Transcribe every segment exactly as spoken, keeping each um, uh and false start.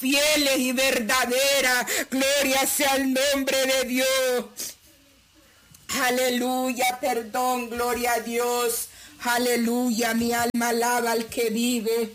fieles y verdaderas. Gloria sea el nombre de Dios. Aleluya, perdón, gloria a Dios. Aleluya, mi alma alaba al que vive.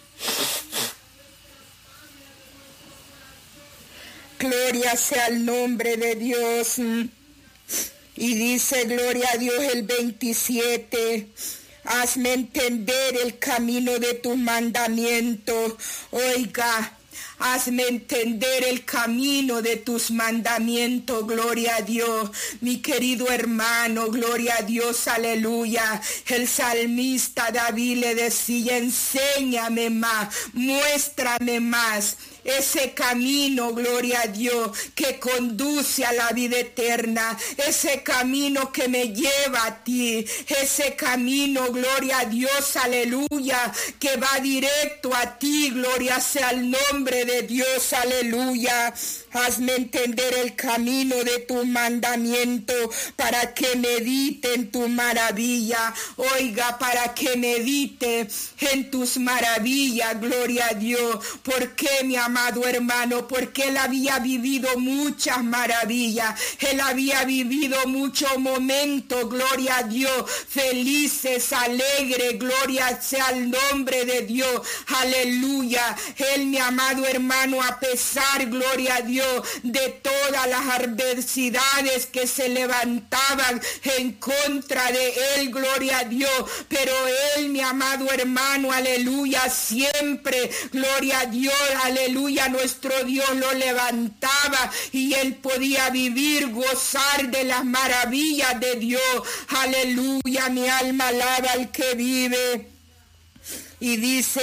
Gloria sea el nombre de Dios. Y dice, gloria a Dios, el veintisiete. Hazme entender el camino de tus mandamientos. Oiga, hazme entender el camino de tus mandamientos, gloria a Dios. Mi querido hermano, gloria a Dios, aleluya. El salmista David le decía, enséñame más, muéstrame más ese camino, gloria a Dios, que conduce a la vida eterna, ese camino que me lleva a ti, ese camino, gloria a Dios, aleluya, que va directo a ti, gloria sea el nombre de Dios, aleluya. Hazme entender el camino de tu mandamiento para que medite en tu maravilla. Oiga, para que medite en tus maravillas, gloria a Dios. ¿Por qué, mi amado hermano? Porque él había vivido muchas maravillas. Él había vivido muchos momentos, gloria a Dios, felices, alegres, gloria sea el nombre de Dios. Aleluya. Él, mi amado hermano, a pesar, gloria a Dios, de todas las adversidades que se levantaban en contra de él, gloria a Dios, pero él, mi amado hermano, aleluya, siempre, gloria a Dios, aleluya, nuestro Dios lo levantaba y él podía vivir, gozar de las maravillas de Dios. Aleluya, mi alma alaba al que vive. Y dice